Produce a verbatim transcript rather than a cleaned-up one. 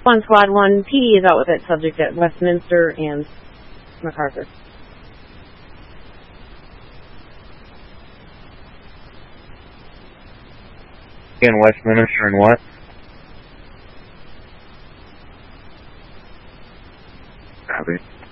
One Squad one, P D is out with that subject at Westminster and MacArthur. In Westminster and what? Copy.